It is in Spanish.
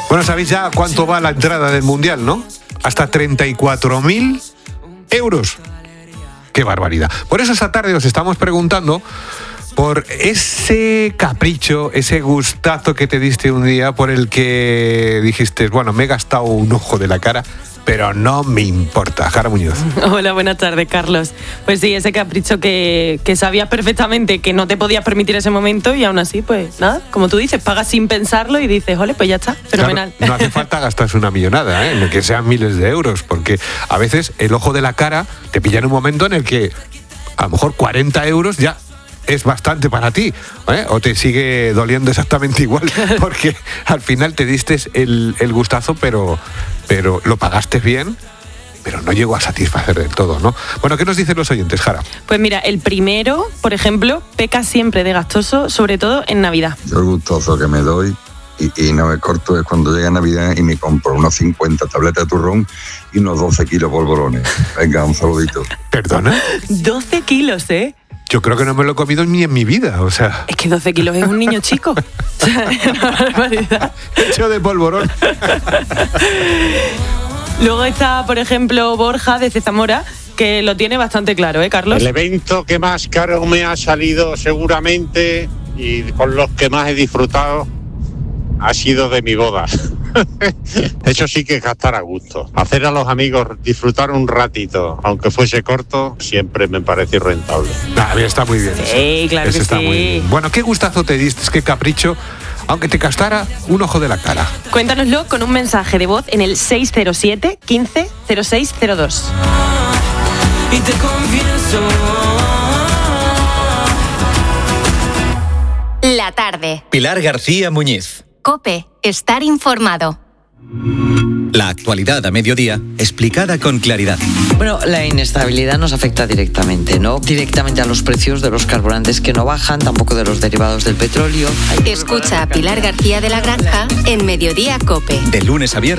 Bueno, sabéis ya cuánto va la entrada del Mundial, ¿no? Hasta 34.000 euros. ¡Qué barbaridad! Por eso esta tarde os estamos preguntando por ese capricho, ese gustazo que te diste un día por el que dijiste, bueno, me he gastado un ojo de la cara, pero no me importa. Jara Muñoz. Hola, buenas tardes, Carlos. Pues sí, ese capricho que sabías perfectamente que no te podías permitir ese momento y aún así, pues nada, como tú dices, pagas sin pensarlo y dices, ole, pues ya está, fenomenal. Claro, no hace falta gastarse una millonada, ¿eh? Que sean miles de euros, porque a veces el ojo de la cara te pilla en un momento en el que a lo mejor 40 euros ya es bastante para ti, ¿eh? O te sigue doliendo exactamente igual, porque al final te diste el gustazo, pero lo pagaste bien, pero no llegó a satisfacer del todo, ¿no? Bueno, ¿qué nos dicen los oyentes, Jara? Pues mira, el primero, por ejemplo, peca siempre de gastoso, sobre todo en Navidad. Yo el gustoso que me doy y no me corto es cuando llega Navidad y me compro unos 50 tabletas de turrón y unos 12 kilos polvorones. Venga, un saludito. ¿Perdona? 12 kilos, ¿eh? Yo creo que no me lo he comido ni en mi vida, o sea... Es que 12 kilos es un niño chico. O sea, es una barbaridad. Hecho de polvorón. Luego está, por ejemplo, Borja de Zamora, que lo tiene bastante claro, ¿eh, Carlos? El evento que más caro me ha salido seguramente y con los que más he disfrutado ha sido de mi boda. Eso sí que es gastar a gusto. Hacer a los amigos disfrutar un ratito, aunque fuese corto, siempre me parece rentable. Está muy bien. Sí, claro que está sí. Muy bien. Bueno, ¿qué gustazo te diste? Qué capricho, aunque te gastara un ojo de la cara. Cuéntanoslo con un mensaje de voz en el 607 15 0602. Y te confieso. La tarde. Pilar García Muñiz. COPE. Estar informado. La actualidad a mediodía, explicada con claridad. Bueno, la inestabilidad nos afecta directamente, no directamente a los precios de los carburantes que no bajan, tampoco de los derivados del petróleo. Escucha a Pilar García de la Granja en Mediodía COPE. De lunes a viernes.